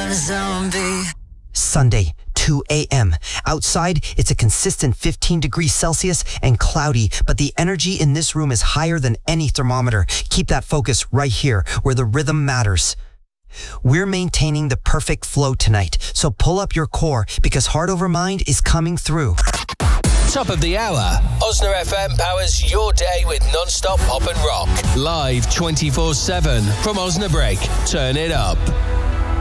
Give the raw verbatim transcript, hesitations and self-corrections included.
zombie. Sunday, two a.m. Outside, it's a consistent fifteen degrees Celsius and cloudy, but the energy in this room is higher than any thermometer. Keep that focus right here, where the rhythm matters. We're maintaining the perfect flow tonight, so pull up your core because Heart Over Mind is coming through. Top of the hour, Osna F M powers your day with non-stop pop and rock. Live twenty-four seven from Osnabrück. Turn it up.